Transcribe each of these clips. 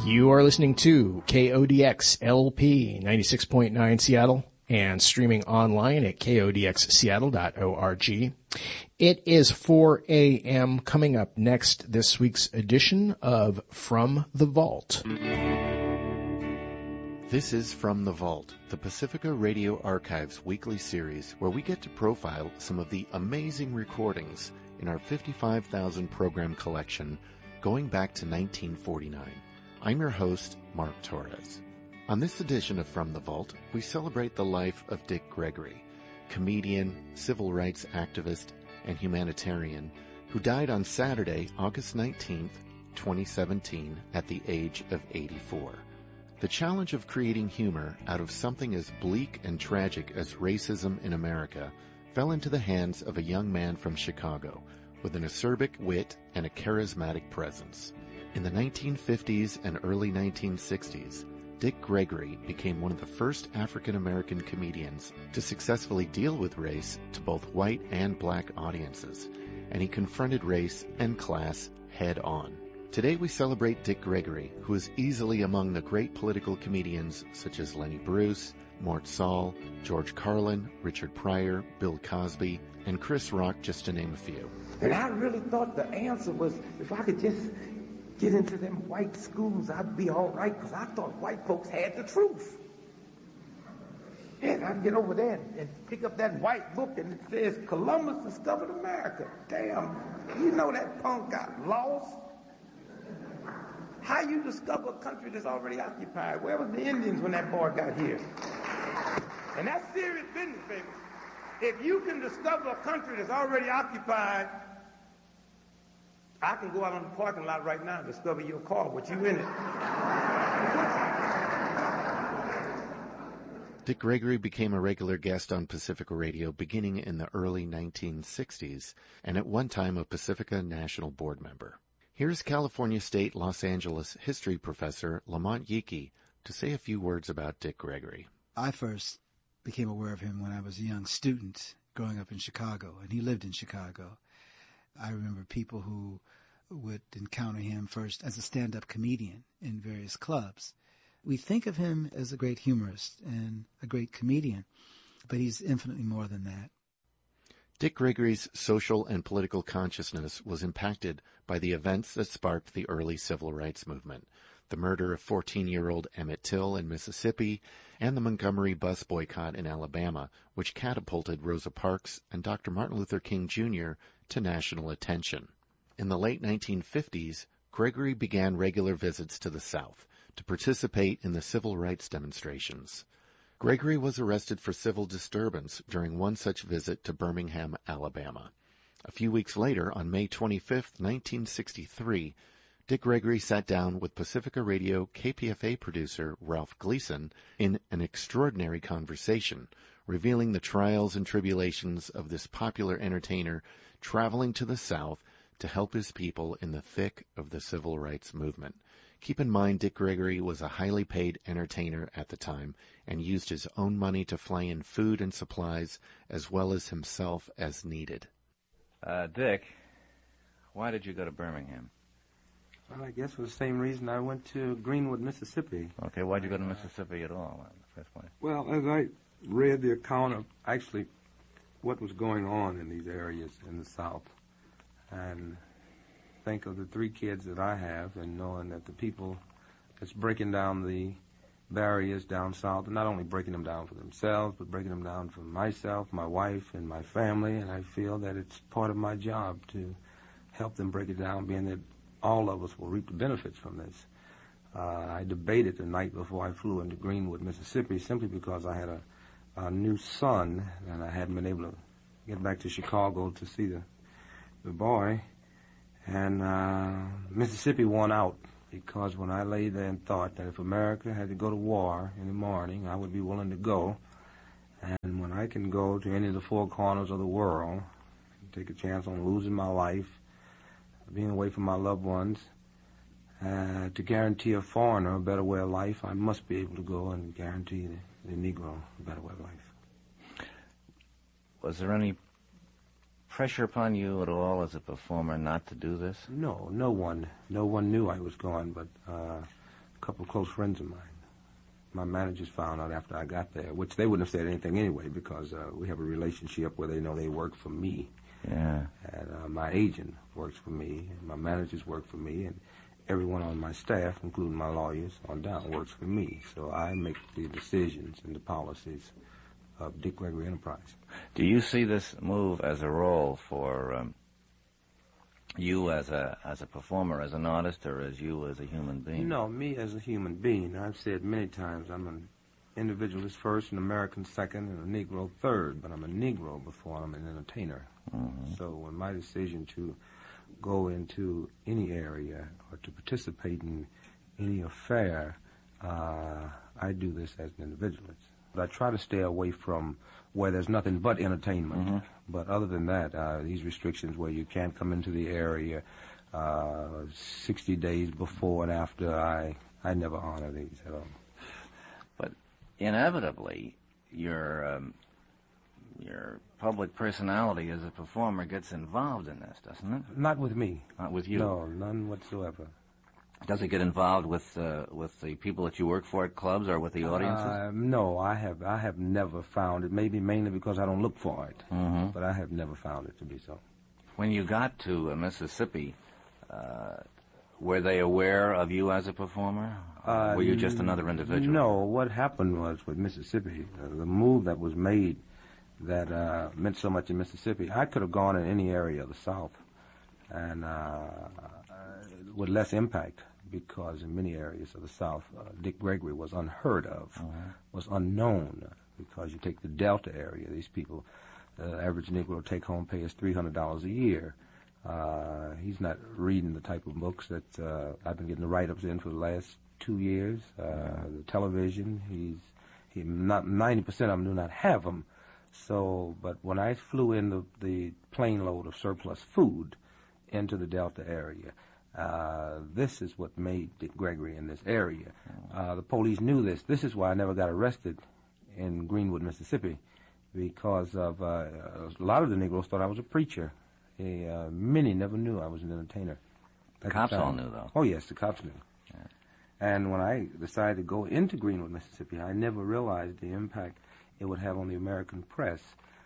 You are listening to KODX LP 96.9 Seattle and streaming online at kodxseattle.org. It is 4 a.m. Coming up next, this week's edition of From the Vault. This is From the Vault, the Pacifica Radio Archives weekly series where we get to profile some of the amazing recordings in our 55,000 program collection going back to 1949. I'm your host, Mark Torres. On this edition of From the Vault, we celebrate the life of Dick Gregory, comedian, civil rights activist, and humanitarian who died on Saturday, August 19th, 2017, at the age of 84. The challenge of creating humor out of something as bleak and tragic as racism in America fell into the hands of a young man from Chicago with an acerbic wit and a charismatic presence. In the 1950s and early 1960s, Dick Gregory became one of the first African-American comedians to successfully deal with race to both white and black audiences, and he confronted race and class head-on. Today we celebrate Dick Gregory, who is easily among the great political comedians such as Lenny Bruce, Mort Sahl, George Carlin, Richard Pryor, Bill Cosby, and Chris Rock, just to name a few. And I really thought the answer was if I could just get into them white schools, I'd be all right, because I thought white folks had the truth. And I'd get over there and pick up that white book and it says Columbus discovered America. Damn, you know that punk got lost. How you discover a country that's already occupied? Where was the Indians when that boy got here? And that's serious business, baby. If you can discover a country that's already occupied, I can go out on the parking lot right now and discover your car with you in it. Dick Gregory became a regular guest on Pacifica Radio beginning in the early 1960s, and at one time a Pacifica National Board member. Here's California State Los Angeles history professor Lamont Yiki to say a few words about Dick Gregory. I first became aware of him when I was a young student growing up in Chicago, and he lived in Chicago. I remember people who would encounter him first as a stand-up comedian in various clubs. We think of him as a great humorist and a great comedian, but he's infinitely more than that. Dick Gregory's social and political consciousness was impacted by the events that sparked the early civil rights movement, the murder of 14-year-old Emmett Till in Mississippi, and the Montgomery bus boycott in Alabama, which catapulted Rosa Parks and Dr. Martin Luther King Jr. to national attention. In the late 1950s, Gregory began regular visits to the South to participate in the civil rights demonstrations. Gregory was arrested for civil disturbance during one such visit to Birmingham, Alabama. A few weeks later, on May 25, 1963, Dick Gregory sat down with Pacifica Radio KPFA producer Ralph Gleason in an extraordinary conversation, revealing the trials and tribulations of this popular entertainer traveling to the South to help his people in the thick of the civil rights movement. Keep in mind, Dick Gregory was a highly paid entertainer at the time and used his own money to fly in food and supplies as well as himself as needed. Dick, why did you go to Birmingham? Well, I guess for the same reason I went to Greenwood, Mississippi. Okay, why'd you go to Mississippi at all in the first place? Well, as I read the account of actually what was going on in these areas in the South, and think of the three kids that I have, and knowing that the people that's breaking down the barriers down south, and not only breaking them down for themselves, but breaking them down for myself, my wife, and my family, and I feel that it's part of my job to help them break it down, being that all of us will reap the benefits from this. I debated the night before I flew into Greenwood, Mississippi, simply because I had a new son, and I hadn't been able to get back to Chicago to see the boy. And Mississippi won out, because when I lay there and thought that if America had to go to war in the morning, I would be willing to go. And when I can go to any of the four corners of the world, take a chance on losing my life, being away from my loved ones, to guarantee a foreigner a better way of life, I must be able to go and guarantee the Negro a better way of life. Was there any pressure upon you at all as a performer not to do this? No one knew I was going, but couple of close friends of mine. My managers found out after I got there, which they wouldn't have said anything anyway, because we have a relationship where they know they work for me. Yeah. And my agent works for me, and my managers work for me, and everyone on my staff, including my lawyers on down, works for me. So I make the decisions and the policies of Dick Gregory Enterprise. Do you see this move as a role for you as a performer, as an artist, or as you as a human being? No, me as a human being. I've said many times I'm an individualist first, an American second, and a Negro third, but I'm a Negro before I'm an entertainer. Mm-hmm. So when my decision to go into any area or to participate in any affair, I do this as an individualist. But I try to stay away from where there's nothing but entertainment. Mm-hmm. But other than that, these restrictions where you can't come into the area 60 days before and after, I never honor these at all. But inevitably, your public personality as a performer gets involved in this, doesn't it? Not with me. Not with you? No, none whatsoever. Does it get involved with the people that you work for at clubs or with the audiences? No, I have never found it. Maybe mainly because I don't look for it. Mm-hmm. But I have never found it to be so. When you got to Mississippi, were they aware of you as a performer? Were you just another individual? No, what happened was with Mississippi, the move that was made that meant so much in Mississippi, I could have gone in any area of the South and with less impact, because in many areas of the South, Dick Gregory was unheard of, was unknown, because you take the Delta area, these people, the average Negro take-home pay is $300 a year. He's not reading the type of books that I've been getting the write-ups in for the last 2 years. The television, he not 90% of them do not have them. So, but when I flew in the plane load of surplus food into the Delta area, this is what made Dick Gregory in this area. The police knew this. This is why I never got arrested in Greenwood, Mississippi, because of a lot of the Negroes thought I was a preacher. Many never knew I was an entertainer. The cops all knew, though. Oh, yes, the cops knew. Yeah. And when I decided to go into Greenwood, Mississippi, I never realized the impact it would have on the American press.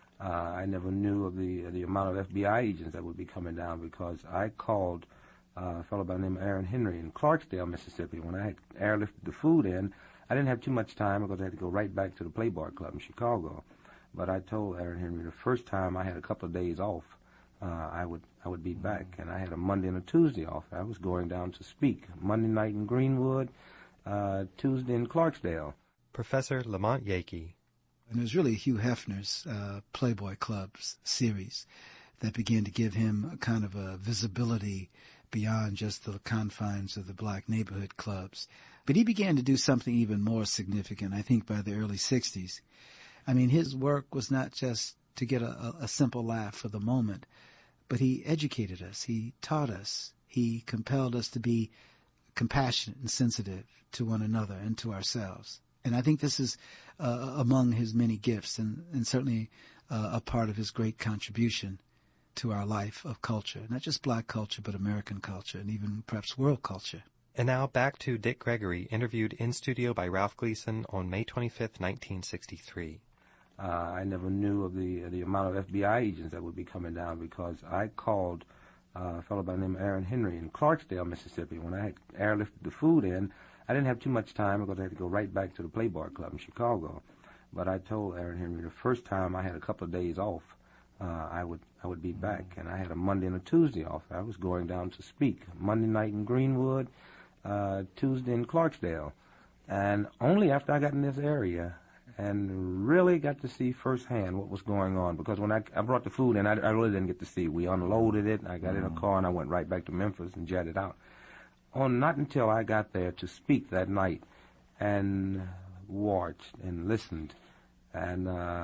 I never knew of the amount of FBI agents that would be coming down, because I called a fellow by the name of Aaron Henry in Clarksdale, Mississippi. When I had airlifted the food in, I didn't have too much time because I had to go right back to the Playboy Club in Chicago. But I told Aaron Henry the first time I had a couple of days off, I would be back. And I had a Monday and a Tuesday off. I was going down to speak. Monday night in Greenwood, Tuesday in Clarksdale. Professor Lamont Yakey. And it was really Hugh Hefner's Playboy Clubs series that began to give him a kind of a visibility beyond just the confines of the black neighborhood clubs. But he began to do something even more significant, I think, by the early 60s. I mean, his work was not just to get a simple laugh for the moment, but he educated us, he taught us, he compelled us to be compassionate and sensitive to one another and to ourselves. And I think this is among his many gifts and certainly a part of his great contribution to our life of culture, not just black culture, but American culture and even perhaps world culture. And now back to Dick Gregory, interviewed in studio by Ralph Gleason on May 25th, 1963. I never knew of the amount of FBI agents that would be coming down, because I called a fellow by the name of Aaron Henry in Clarksdale, Mississippi. When I had airlifted the food in, I didn't have too much time because I had to go right back to the Playboy Club in Chicago. But I told Aaron Henry the first time I had a couple of days off, I would be back. And I had a Monday and a Tuesday off. I was going down to speak. Monday night in Greenwood, Tuesday in Clarksdale. And only after I got in this area and really got to see firsthand what was going on, because when I brought the food in, I really didn't get to see. We unloaded it, I got in a car, and I went right back to Memphis and jetted out. Not until I got there to speak that night and watched and listened and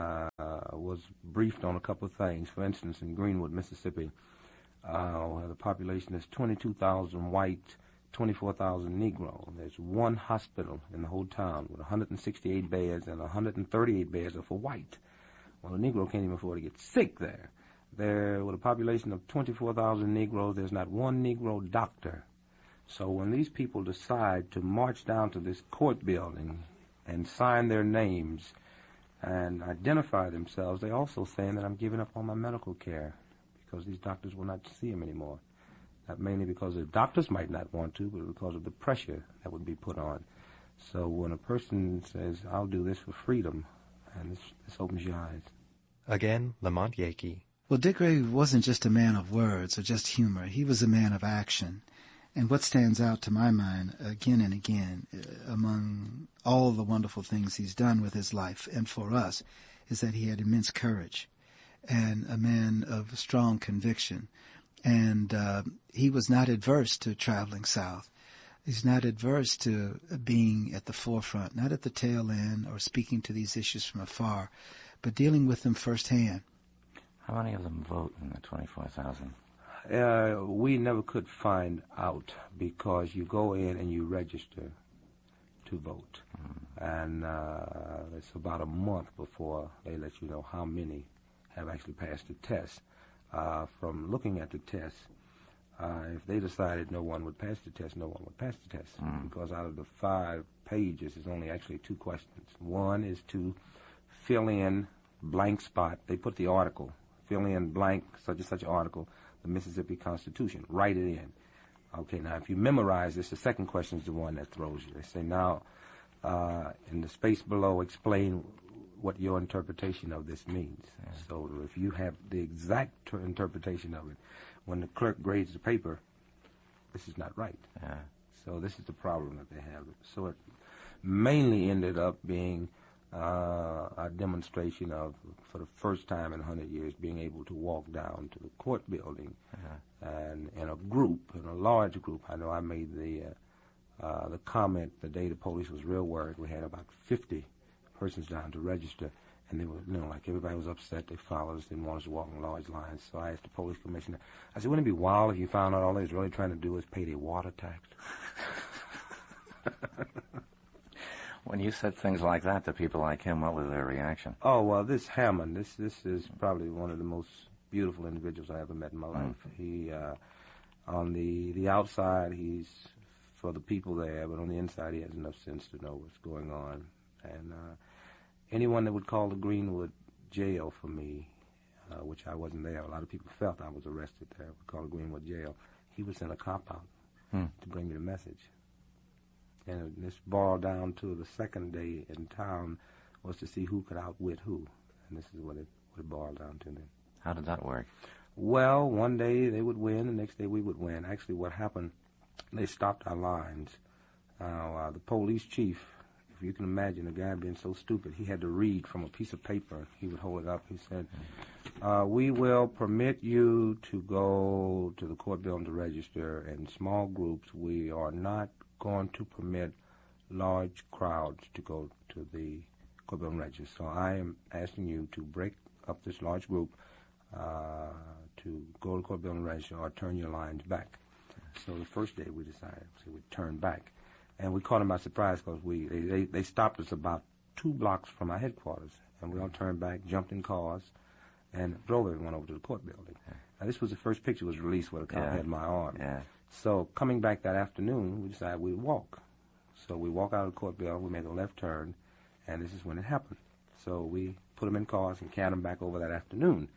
was briefed on a couple of things. For instance, in Greenwood, Mississippi, where the population is 22,000 white, 24,000 Negro. There's one hospital in the whole town with 168 beds, and 138 beds are for white. Well, the Negro can't even afford to get sick there. There, with a population of 24,000 Negroes, there's not one Negro doctor. So when these people decide to march down to this court building and sign their names and identify themselves, they're also saying that I'm giving up on my medical care because these doctors will not see them anymore. Not mainly because the doctors might not want to, but because of the pressure that would be put on. So when a person says, I'll do this for freedom, and this opens your eyes. Again, Lamont Yakey. Well, Dick Gregory wasn't just a man of words or just humor. He was a man of action. And what stands out to my mind again and again among all the wonderful things he's done with his life and for us is that he had immense courage and a man of strong conviction. And he was not adverse to traveling south. He's not adverse to being at the forefront, not at the tail end or speaking to these issues from afar, but dealing with them firsthand. How many of them vote in the 24,000? We never could find out because you go in and you register to vote. And it's about a month before they let you know how many have actually passed the test. From looking at the test, if they decided no one would pass the test, no one would pass the test. Because out of the 5 pages, there's only actually 2 questions. One is to fill in blank spot. They put the article, fill in blank, such and such article, the Mississippi Constitution. Write it in. Okay, now if you memorize this, the second question is the one that throws you. They say, now, in the space below, explain what your interpretation of this means. Yeah. So if you have the exact interpretation of it, when the clerk grades the paper, this is not right. Yeah. So this is the problem that they have. So it mainly ended up being a demonstration of, for the first time in 100 years, being able to walk down to the court building and in a group, in a large group. I know I made the comment the day the police was real worried. We had about 50 persons down to register, and they were, like everybody was upset. They followed us, didn't want us to walk in large lines. So I asked the police commissioner, I said, wouldn't it be wild if you found out all they was really trying to do was pay their water tax? When you said things like that to people like him, what was their reaction? Oh, well, this Hammond, this is probably one of the most beautiful individuals I ever met in my life. He, on the outside, he's for the people there, but on the inside, he has enough sense to know what's going on. And anyone that would call the Greenwood jail for me, which I wasn't there, a lot of people felt I was arrested there, would call the Greenwood jail, he would send a cop out to bring me the message. And this boiled down to the second day in town was to see who could outwit who. And this is what it boiled down to then. How did that work? Well, one day they would win, the next day we would win. Actually, what happened, they stopped our lines. The police chief, if you can imagine a guy being so stupid, he had to read from a piece of paper. He would hold it up. He said, we will permit you to go to the court building to register in small groups. We are not going to permit large crowds to go to the court building register. So I am asking you to break up this large group to go to the court building register or turn your lines back. So the first day we decided we'd turn back. And we caught them by surprise because they stopped us about 2 blocks from our headquarters. And we all turned back, jumped in cars, and drove everyone over to the court building. Now, this was the first picture was released where the cop had my arm. Yeah. So coming back that afternoon, we decided we'd walk. So we walk out of the court building, we made a left turn, and this is when it happened. So we put them in cars and carried them back over that afternoon.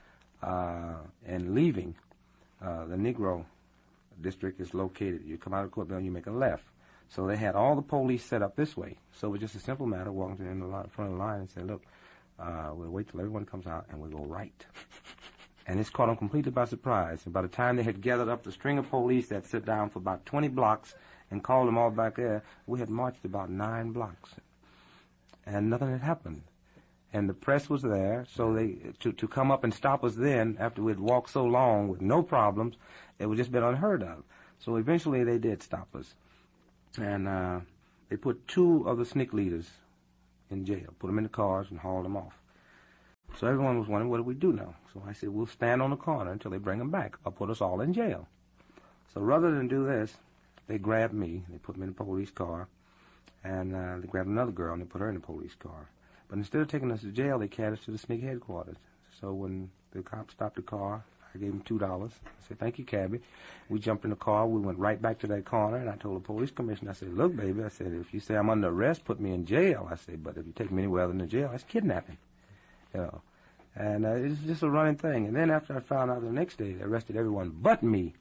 And leaving, the Negro district is located. You come out of the court building, you make a left. So they had all the police set up this way. So it was just a simple matter of walking in the front of the line and saying, look, we'll wait till everyone comes out and we'll go right. And it's caught them completely by surprise. And by the time they had gathered up the string of police that sit down for about 20 blocks and called them all back there, we had marched about 9 blocks. And nothing had happened. And the press was there, so they to come up and stop us then, after we'd walked so long with no problems, it would just been unheard of. So eventually they did stop us. And they put 2 of the SNCC leaders in jail, put them in the cars and hauled them off. So everyone was wondering, what do we do now? So I said, we'll stand on the corner until they bring them back or put us all in jail. So rather than do this, they grabbed me, they put me in a police car, and they grabbed another girl and they put her in a police car. But instead of taking us to jail, they carried us to the SNCC headquarters. So when the cops stopped the car, I gave him $2. I said, thank you, cabbie. We jumped in the car. We went right back to that corner, and I told the police commissioner, I said, look, baby, I said, if you say I'm under arrest, put me in jail. I said, but if you take me anywhere other than jail, that's kidnapping. You know. And it's just a running thing. And then after I found out the next day, they arrested everyone but me.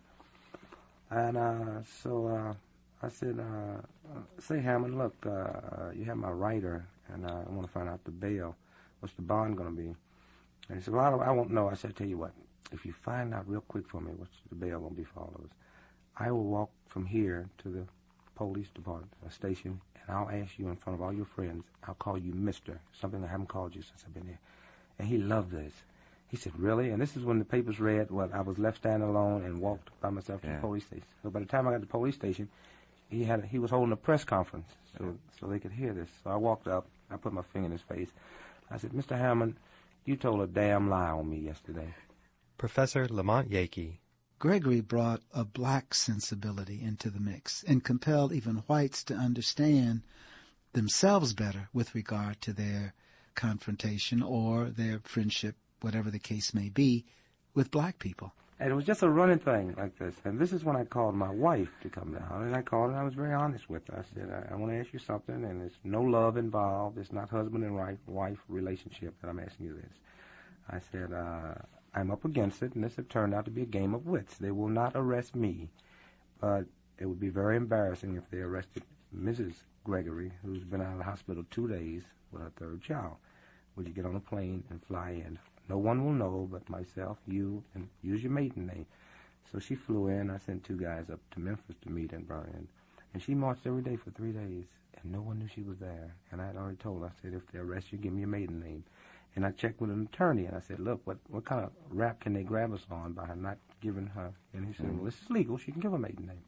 And so I said, say, Hammond, look, you have my rider, and I want to find out the bail. What's the bond going to be? And he said, well, I won't know. I said, tell you what, if you find out real quick for me what's the bail going to be for all of us, I will walk from here to the police department, station, and I'll ask you in front of all your friends. I'll call you Mr., something I haven't called you since I've been here. And he loved this. He said, really? And this is when the papers read what I was left standing alone and walked by myself to the police station. So by the time I got to the police station, he was holding a press conference so they could hear this. So I walked up. I put my finger in his face. I said, Mr. Hammond, you told a damn lie on me yesterday. Professor Lamont Yakey. Gregory brought a black sensibility into the mix and compelled even whites to understand themselves better with regard to their confrontation or their friendship, whatever the case may be, with black people. And it was just a running thing like this. And this is when I called my wife to come down. And I called her, and I was very honest with her. I said, I want to ask you something, and there's no love involved. It's not husband and wife relationship that I'm asking you this. I said, I'm up against it, and this had turned out to be a game of wits. They will not arrest me, but it would be very embarrassing if they arrested Mrs. Gregory, who's been out of the hospital 2 days with her third child. Would you get on a plane and fly in? No one will know but myself, you, and use your maiden name. So she flew in. I sent 2 guys up to Memphis to meet in Berlin. And she marched every day for 3 days, and no one knew she was there. And I had already told her, I said, if they arrest you, give me your maiden name. And I checked with an attorney, and I said, look, what kind of rap can they grab us on by not giving her? And he said, well, this is legal. She can give a maiden name.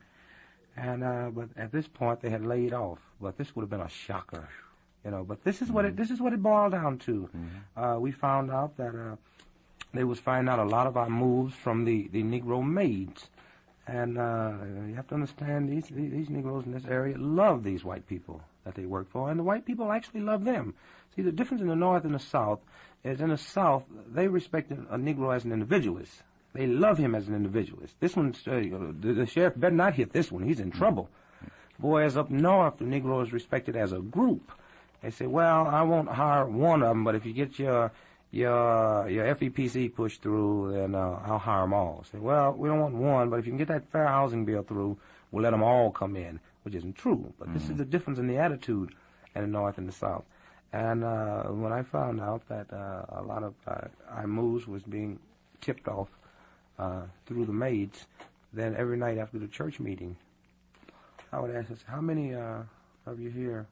And but at this point, they had laid off. But this would have been a shocker. You know, but this is what it boiled down to. We found out that they was finding out a lot of our moves from the Negro maids, and you have to understand these Negroes in this area love these white people that they work for, and the white people actually love them. See, the difference in the North and the South is in the South they respect a Negro as an individualist. They love him as an individualist. This one, the sheriff better not hit this one. He's in trouble. Boy, as up north, the Negro is respected as a group. They say, well, I won't hire one of them, but if you get your FEPC pushed through, then I'll hire them all. Say, well, we don't want one, but if you can get that fair housing bill through, we'll let them all come in, which isn't true. But this is the difference in the attitude in the North and the South. And when I found out that a lot of our moves was being tipped off through the maids, then every night after the church meeting, I would ask, how many of you here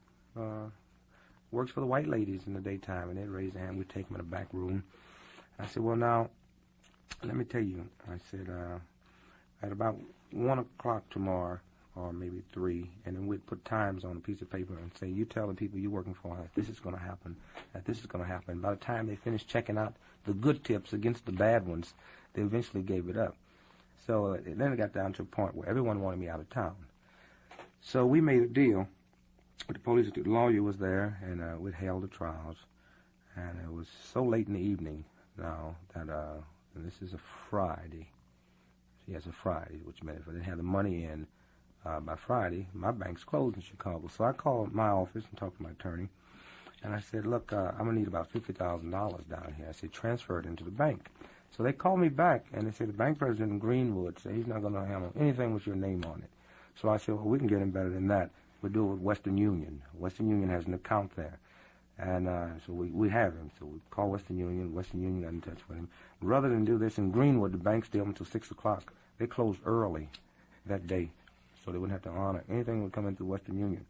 works for the white ladies in the daytime? And they'd raise their hand. We'd take them in the back room. I said, well, now, let me tell you. I said, at about 1 o'clock tomorrow, or maybe 3, and then we'd put times on a piece of paper and say, you tell the people you're working for that this is going to happen, that this is going to happen. By the time they finished checking out the good tips against the bad ones, they eventually gave it up. So then it got down to a point where everyone wanted me out of town. So we made a deal. The police, the lawyer was there, and we'd held the trials. And it was so late in the evening now that, and this is a Friday. Yes, a Friday, which meant if I didn't have the money in by Friday, my bank's closed in Chicago. So I called my office and talked to my attorney. And I said, look, I'm going to need about $50,000 down here. I said, transfer it into the bank. So they called me back, and they said, the bank president in Greenwood said he's not going to handle anything with your name on it. So I said, well, we can get him better than that. We'll do it with Western Union. Western Union has an account there. And so we have him. So we call Western Union. Western Union got in touch with him. Rather than do this in Greenwood, the bank stayed until 6 o'clock. They closed early that day, so they wouldn't have to honor anything that would come in through Western Union.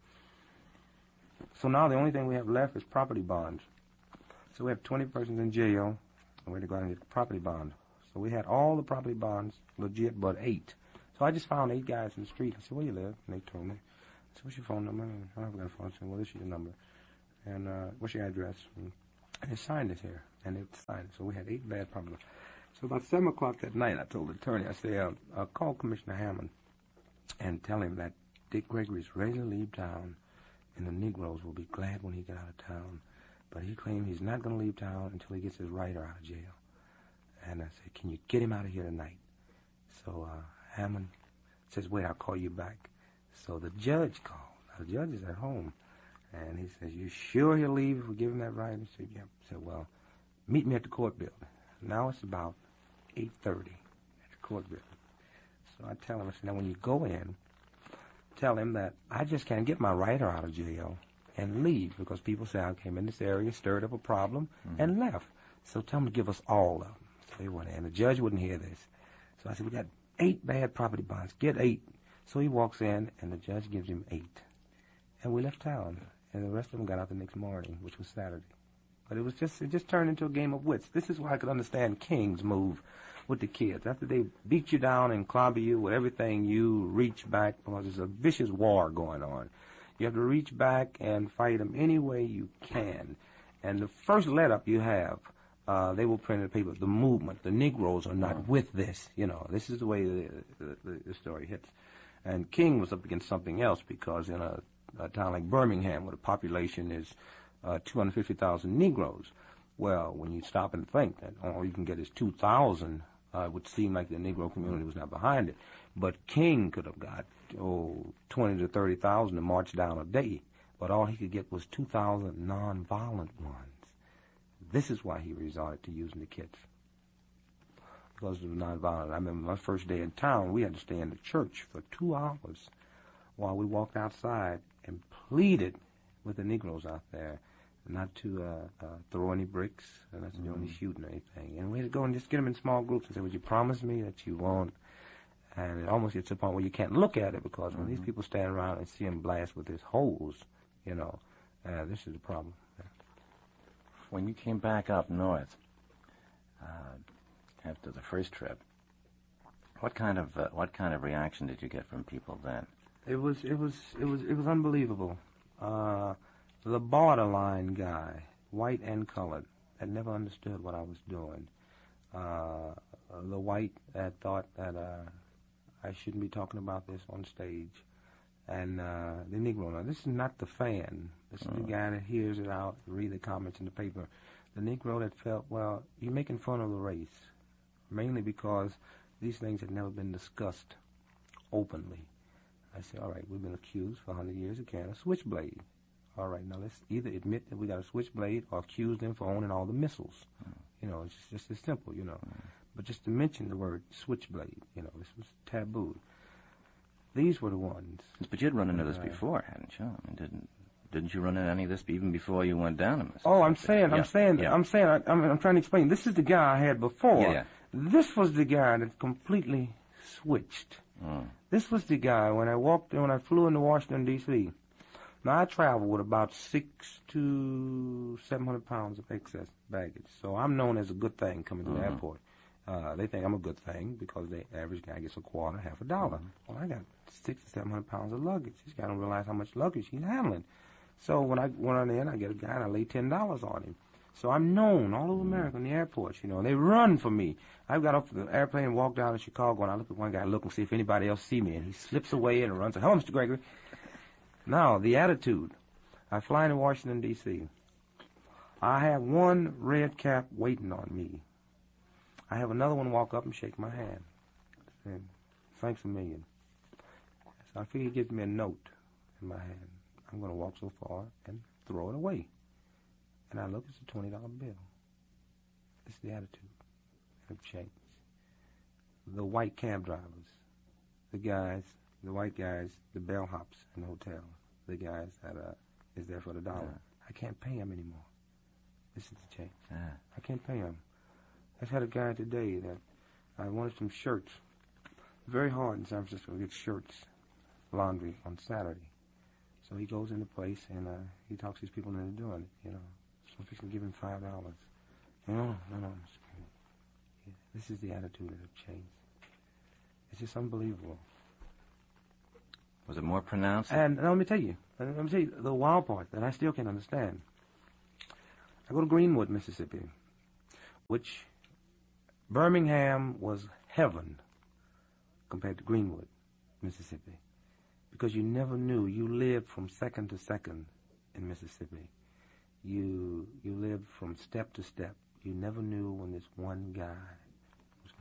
So now the only thing we have left is property bonds. So we have 20 persons in jail, and we had to go out and get a property bond. So we had all the property bonds legit but 8. So I just found 8 guys in the street. I said, where you live? And they told me. I said, what's your phone number? And I haven't got a phone. I said, well, this is your number. And what's your address? And they signed it here. And they signed it. So we had 8 bad property. So about 7 o'clock that night, I told the attorney, I said, I'll call Commissioner Hammond and tell him that Dick Gregory's ready to leave town, and the Negroes will be glad when he get out of town. But he claimed he's not going to leave town until he gets his rider out of jail. And I said, can you get him out of here tonight? So Hammond says, wait, I'll call you back. So the judge called. Now, the judge is at home. And he says, you sure he'll leave if we give him that right? I said, yeah. I said, well, meet me at the court building. Now it's about 8:30 at the court building. So I tell him, I said, now when you go in, tell him that I just can't get my writer out of jail and leave because people say I came in this area, stirred up a problem, and left. So tell him to give us all of them. So they went in. And the judge wouldn't hear this. So I said, we got 8 bad property bonds. Get 8. So he walks in, and the judge gives him 8. And we left town. And the rest of them got out the next morning, which was Saturday. But it just turned into a game of wits. This is why I could understand King's move with the kids. After they beat you down and clobber you with everything, you reach back because there's a vicious war going on. You have to reach back and fight them any way you can. And the first let-up you have, they will print in the paper, the movement, the Negroes are not with this. You know, this is the way the story hits. And King was up against something else because in a town like Birmingham, where the population is 250,000 Negroes, well, when you stop and think that all you can get is 2,000, it would seem like the Negro community was not behind it. But King could have got 20 to 30,000 to march down a day, but all he could get was 2,000 nonviolent ones. This is why he resorted to using the kids, because of the nonviolent. I remember my first day in town, we had to stay in the church for 2 hours while we walked outside and pleaded with the Negroes out there not to throw any bricks, and not to do any shooting or anything. And we had to go and just get them in small groups and say, would you promise me that you won't? And it almost gets to the point where you can't look at it because when these people stand around and see him blast with his hose, you know, this is the problem. When you came back up north after the first trip, what kind of reaction did you get from people then? It was unbelievable. The borderline guy, white and colored, had never understood what I was doing. The white that thought that I shouldn't be talking about this on stage. And the Negro, now this is not the fan. This is the guy that hears it out, read the comments in the paper. The Negro that felt, well, you're making fun of the race, mainly because these things had never been discussed openly. I said, all right, we've been accused for 100 years of carrying a switchblade. All right, now let's either admit that we got a switchblade or accuse them for owning all the missiles. You know, it's just as simple, you know. But just to mention the word switchblade, you know, this was taboo. These were the ones. But you'd run into this before, hadn't you? I mean, didn't you run into any of this even before you went down to Mississippi? Oh, I'm trying to explain. This is the guy I had before. Yeah. This was the guy that completely switched. This was the guy when I flew into Washington, D.C. Now, I travel with about 600 to 700 pounds of excess baggage. So I'm known as a good thing coming to the airport. They think I'm a good thing because the average guy gets a quarter, half a dollar. Well, I got 600 to 700 pounds of luggage. This guy don't realize how much luggage he's handling. So when I went on in, I get a guy and I lay $10 on him. So I'm known all over America in the airports, you know, and they run for me. I got off the airplane and walked down to Chicago, and I look at one guy, look and see if anybody else see me, and he slips away and runs. Hello, Mr. Gregory. Now, the attitude. I fly into Washington, D.C. I have one red cap waiting on me. I have another one walk up and shake my hand. And thanks a million. So I figure he gives me a note in my hand. I'm going to walk so far and throw it away. And I look, it's a $20 bill. It's the attitude that have changed. The white cab drivers, the white guys, the bellhops in the hotel, the guys that is there for the dollar. Yeah. I can't pay them anymore. This is the change. Yeah. I can't pay them. I've had a guy today that I wanted some shirts. Very hard in San Francisco to get shirts, laundry on Saturday. So he goes into place and he talks these people into doing it, you know. So if he can give him $5. No. Yeah, this is the attitude that have changed. It's just unbelievable. Was it more pronounced? And let me tell you the wild part that I still can't understand. I go to Greenwood, Mississippi, which Birmingham was heaven compared to Greenwood, Mississippi, because you never knew. You lived from second to second in Mississippi. You lived from step to step. You never knew when this one guy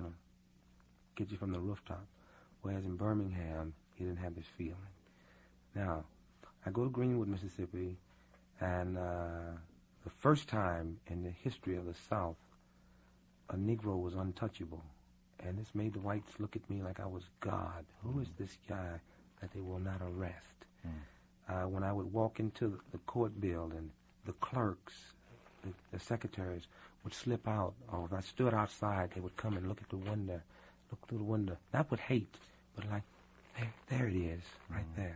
get you from the rooftop. Whereas in Birmingham, he didn't have this feeling. Now, I go to Greenwood, Mississippi, and the first time in the history of the South, a Negro was untouchable. And this made the whites look at me like I was God. Who is this guy that they will not arrest? When I would walk into the court building, the clerks, the secretaries would slip out, or if I stood outside, they would come and look at the window, look through the window, not with hate, but like, there it is, right there,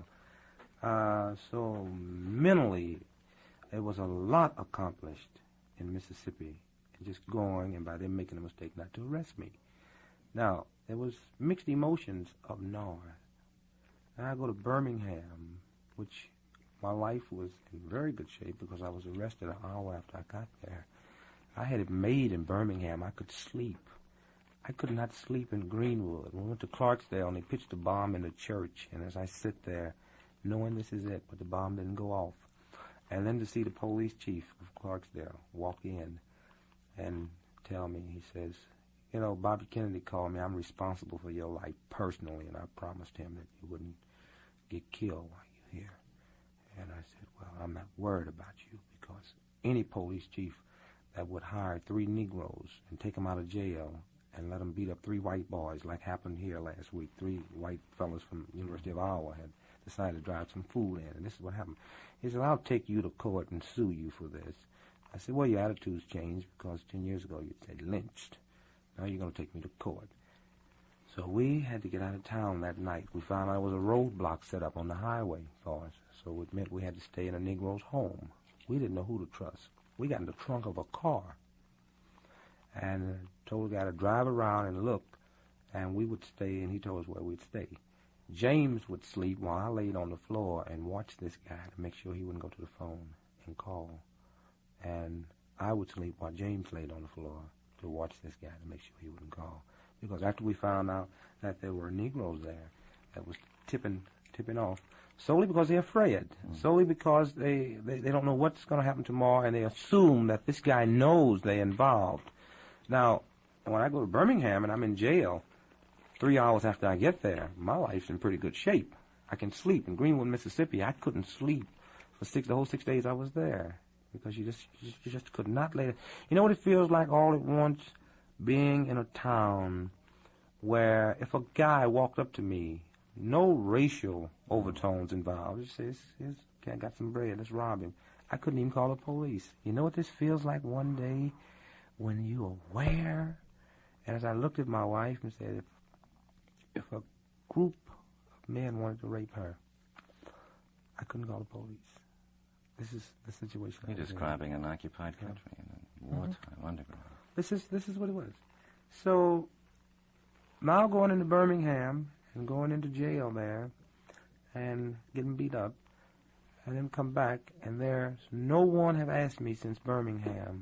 So mentally, there was a lot accomplished in Mississippi, just going and by them making a mistake not to arrest me. Now, there was mixed emotions up north. Now I go to Birmingham, which my life was in very good shape because I was arrested an hour after I got there. I had it made in Birmingham. I could sleep. I could not sleep in Greenwood. We went to Clarksdale and they pitched a bomb in the church. And as I sit there, knowing this is it, but the bomb didn't go off. And then to see the police chief of Clarksdale walk in and tell me, he says, Bobby Kennedy called me. I'm responsible for your life personally. And I promised him that you wouldn't get killed while you're here. And I said, well, I'm not worried about you because any police chief that would hire 3 Negroes and take them out of jail and let them beat up 3 white boys like happened here last week. 3 white fellas from the University of Iowa had decided to drive some food in, and this is what happened. He said, I'll take you to court and sue you for this. I said, well, your attitude's changed because 10 years ago you said lynched. Now you're going to take me to court. So we had to get out of town that night. We found out there was a roadblock set up on the highway for us. So it meant we had to stay in a Negro's home. We didn't know who to trust. We got in the trunk of a car and told the guy to drive around and look, and we would stay, and he told us where we'd stay. James would sleep while I laid on the floor and watched this guy to make sure he wouldn't go to the phone and call. And I would sleep while James laid on the floor to watch this guy to make sure he wouldn't call. Because after we found out that there were Negroes there that was tipping off, solely because they're afraid, solely because they don't know what's going to happen tomorrow, and they assume that this guy knows they're involved. Now, when I go to Birmingham and I'm in jail, 3 hours after I get there, my life's in pretty good shape. I can sleep. In Greenwood, Mississippi, I couldn't sleep for the whole 6 days I was there because you just could not lay. You know what it feels like all at once? Being in a town where if a guy walked up to me, no racial overtones involved, just says, "This guy got some bread, let's rob him." I couldn't even call the police. You know what this feels like one day when you're aware? And as I looked at my wife and said, if a group of men wanted to rape her, I couldn't call the police. This is the situation. You're describing an occupied country in a wartime underground. This is what it was. So now going into Birmingham and going into jail there and getting beat up and then come back, and there's no one have asked me since Birmingham,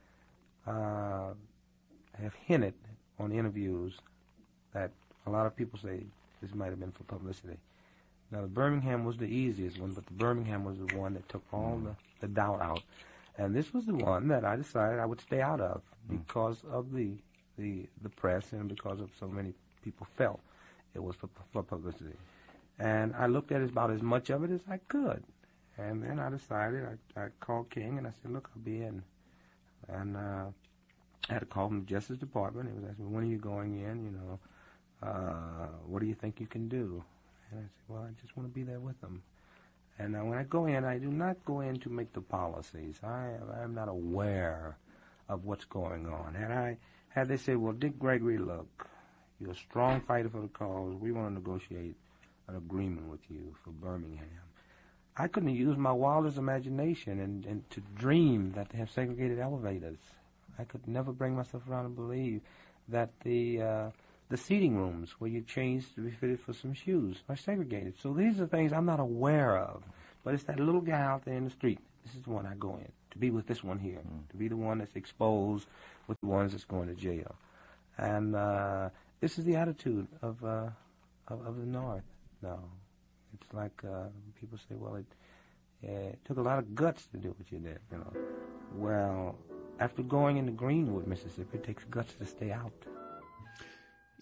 have hinted on interviews that a lot of people say this might have been for publicity. Now, the Birmingham was the easiest one, but the Birmingham was the one that took all the doubt out. And this was the one that I decided I would stay out of because of the press and because of so many people felt it was for publicity. And I looked at about as much of it as I could. And then I decided, I called King and I said, look, I'll be in. And I had to call from the Justice Department. He was asking me, when are you going in, what do you think you can do? And I said, well, I just want to be there with them. And when I go in, I do not go in to make the policies. I am not aware of what's going on. Had they said, well, Dick Gregory, look, you're a strong fighter for the cause. We want to negotiate an agreement with you for Birmingham. I couldn't use my wildest imagination and to dream that they have segregated elevators. I could never bring myself around and believe that the seating rooms where you change to be fitted for some shoes are segregated. So these are things I'm not aware of. But it's that little guy out there in the street. This is the one I go in, to be with this one here, to be the one that's exposed with the ones that's going to jail. And this is the attitude of the North now. It's like people say, well, it took a lot of guts to do what you did, Well, after going into Greenwood, Mississippi, it takes guts to stay out.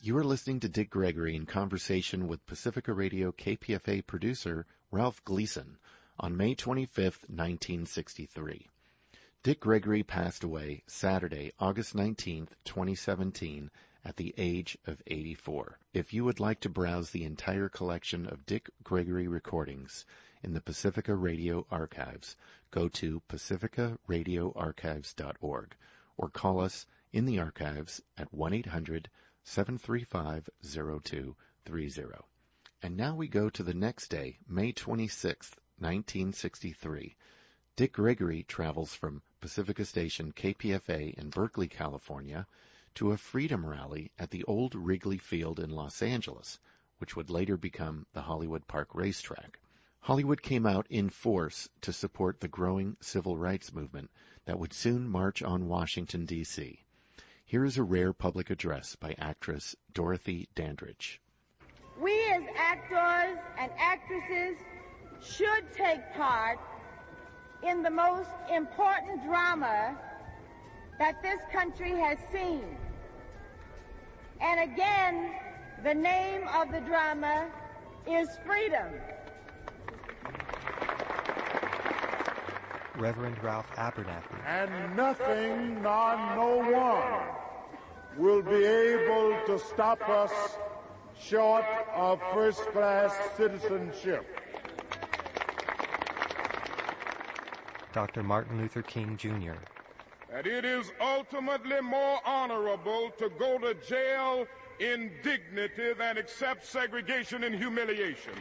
You are listening to Dick Gregory in conversation with Pacifica Radio KPFA producer Ralph Gleason on May 25th, 1963. Dick Gregory passed away Saturday, August 19th, 2017, at the age of 84. If you would like to browse the entire collection of Dick Gregory recordings in the Pacifica Radio Archives, go to pacificaradioarchives.org or call us in the archives at 1-800-735-0230. And now we go to the next day, May 26th, 1963. Dick Gregory travels from Pacifica Station KPFA in Berkeley, California, to a freedom rally at the old Wrigley Field in Los Angeles, which would later become the Hollywood Park Racetrack. Hollywood came out in force to support the growing civil rights movement that would soon march on Washington, D.C. Here is a rare public address by actress Dorothy Dandridge. We as actors and actresses should take part in the most important drama that this country has seen. And again, the name of the drama is freedom. Reverend Ralph Abernathy. And nothing nor no one will be able to stop us short of first-class citizenship. Dr. Martin Luther King, Jr. That it is ultimately more honorable to go to jail in dignity than accept segregation and humiliation.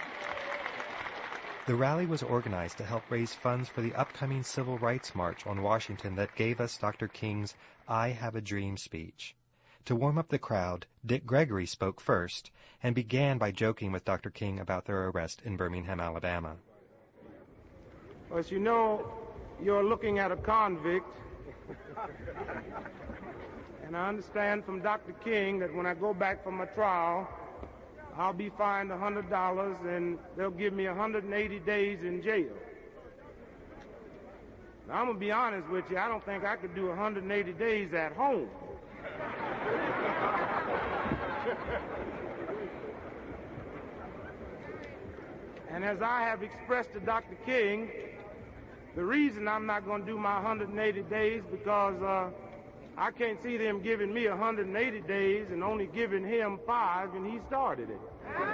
The rally was organized to help raise funds for the upcoming Civil Rights March on Washington that gave us Dr. King's I Have a Dream speech. To warm up the crowd, Dick Gregory spoke first and began by joking with Dr. King about their arrest in Birmingham, Alabama. Well, as you know, you're looking at a convict. And I understand from Dr. King that when I go back for my trial, I'll be fined $100 and they'll give me 180 days in jail. Now, I'm going to be honest with you, I don't think I could do 180 days at home. And as I have expressed to Dr. King, the reason I'm not going to do my 180 days because I can't see them giving me 180 days and only giving him 5, and he started it.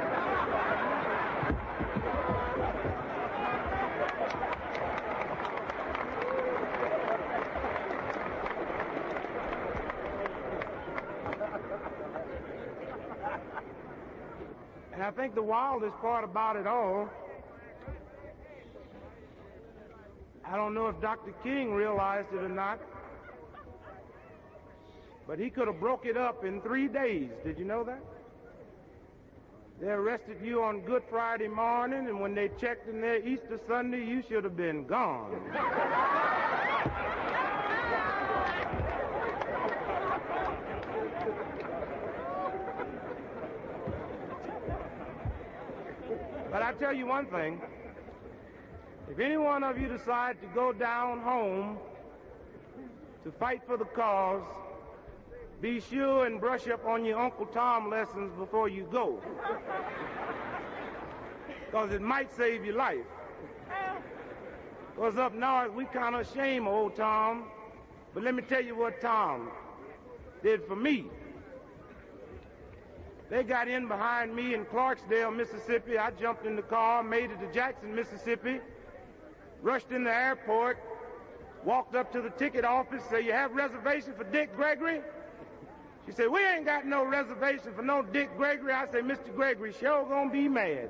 And I think the wildest part about it all, I don't know if Dr. King realized it or not, but he could have broke it up in 3 days. Did you know that? They arrested you on Good Friday morning, and when they checked in there Easter Sunday, you should have been gone. But I tell you one thing, if any one of you decide to go down home to fight for the cause, be sure and brush up on your Uncle Tom lessons before you go, because it might save your life. Because up north, we kind of shame old Tom, but let me tell you what Tom did for me. They got in behind me in Clarksdale, Mississippi. I jumped in the car, made it to Jackson, Mississippi, rushed in the airport, walked up to the ticket office, said, "You have reservation for Dick Gregory?" She said, "We ain't got no reservation for no Dick Gregory." I said, "Mr. Gregory sure gonna be mad."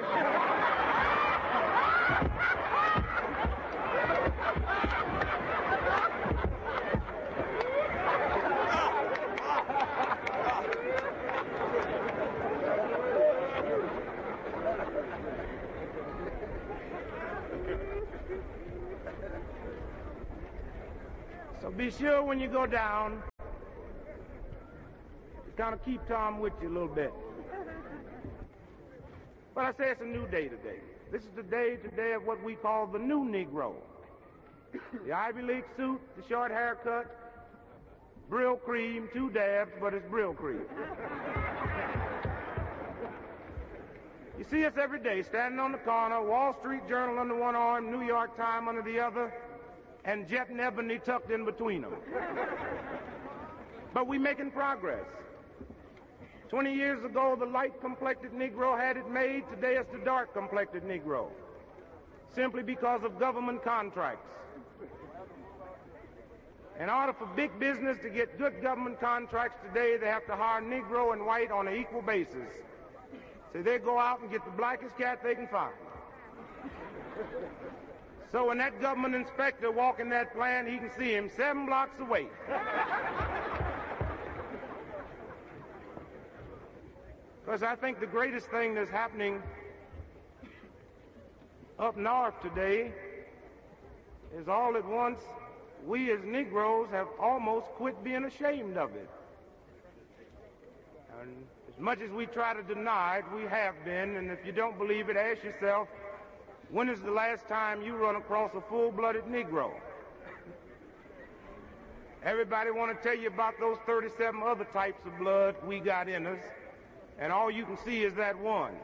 So be sure when you go down, kind of keep Tom with you a little bit. But I say it's a new day today. This is the day today of what we call the new Negro. The Ivy League suit, the short haircut, Brill cream, 2 dabs, but it's Brill cream. You see us every day standing on the corner, Wall Street Journal under one arm, New York Times under the other, and Jet and Ebony tucked in between them. But we're making progress. 20 years ago, the light-complected Negro had it made. Today it's the dark-complected Negro, simply because of government contracts. In order for big business to get good government contracts today, they have to hire Negro and white on an equal basis. So they go out and get the blackest cat they can find. So when that government inspector walks in that plant, he can see him 7 blocks away. Because I think the greatest thing that's happening up north today is all at once we as Negroes have almost quit being ashamed of it. And as much as we try to deny it, we have been. And if you don't believe it, ask yourself, when is the last time you run across a full-blooded Negro? Everybody want to tell you about those 37 other types of blood we got in us, and all you can see is that one.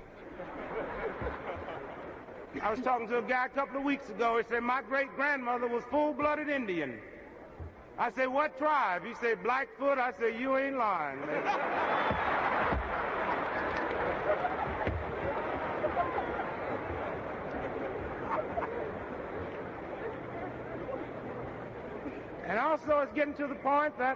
I was talking to a guy a couple of weeks ago. He said, my great-grandmother was full-blooded Indian. I said, what tribe? He said, Blackfoot. I said, you ain't lying. And also it's getting to the point that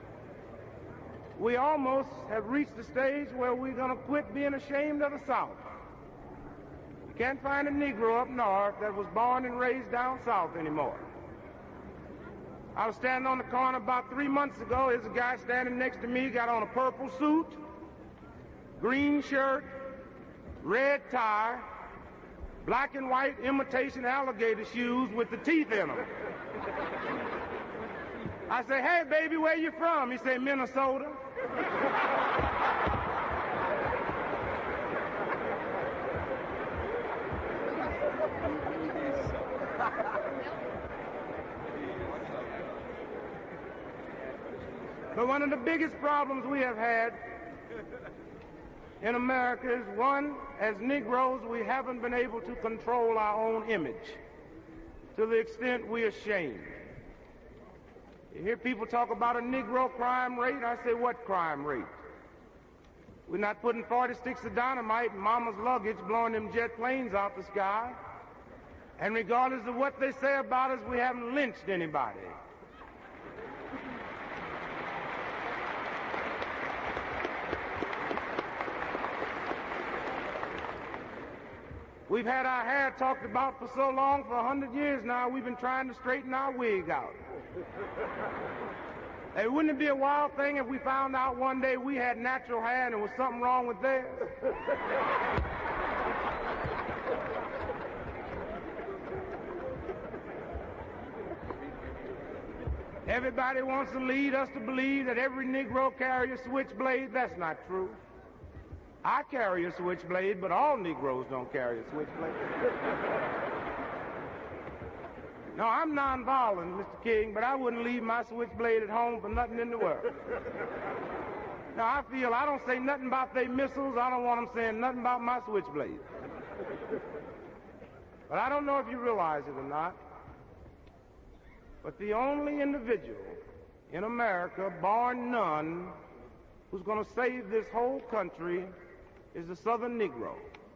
we almost have reached the stage where we're going to quit being ashamed of the South. You can't find a Negro up north that was born and raised down south anymore. I was standing on the corner about 3 months ago. There's a guy standing next to me, got on a purple suit, green shirt, red tie, black and white imitation alligator shoes with the teeth in them. I say, hey, baby, where you from? He said, Minnesota. But one of the biggest problems we have had in America is, one, as Negroes, we haven't been able to control our own image to the extent we are ashamed. You hear people talk about a Negro crime rate. I say, what crime rate? We're not putting 40 sticks of dynamite in mama's luggage, blowing them jet planes out the sky. And regardless of what they say about us, we haven't lynched anybody. We've had our hair talked about for so long, for 100 years now, we've been trying to straighten our wig out. Hey, wouldn't it be a wild thing if we found out one day we had natural hair and there was something wrong with theirs? Everybody wants to lead us to believe that every Negro carries a switchblade. That's not true. I carry a switchblade, but all Negroes don't carry a switchblade. No, I'm nonviolent, Mr. King, but I wouldn't leave my switchblade at home for nothing in the world. Now, I feel I don't say nothing about they missiles. I don't want them saying nothing about my switchblade. But I don't know if you realize it or not, but the only individual in America, bar none, who's going to save this whole country is the Southern Negro.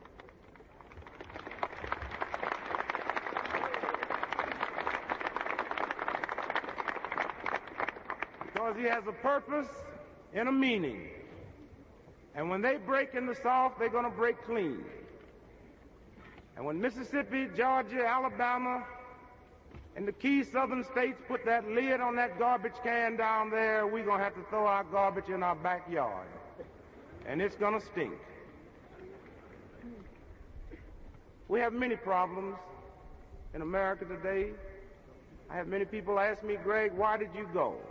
Because he has a purpose and a meaning. And when they break in the South, they're going to break clean. And when Mississippi, Georgia, Alabama, and the key southern states put that lid on that garbage can down there, we're going to have to throw our garbage in our backyard. And it's going to stink. We have many problems in America today. I have many people ask me, Greg, why did you go?